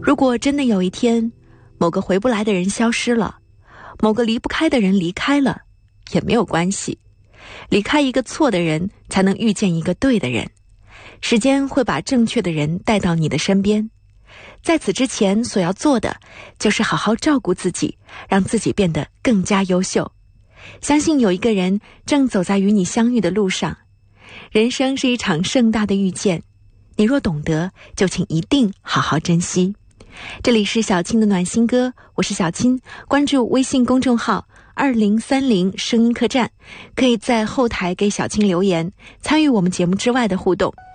如果真的有一天，某个回不来的人消失了，某个离不开的人离开了，也没有关系。离开一个错的人，才能遇见一个对的人。时间会把正确的人带到你的身边。在此之前所要做的，就是好好照顾自己，让自己变得更加优秀。相信有一个人正走在与你相遇的路上。人生是一场盛大的遇见，你若懂得，就请一定好好珍惜。这里是小青的暖心歌，我是小青，关注微信公众号2030声音客栈，可以在后台给小青留言，参与我们节目之外的互动。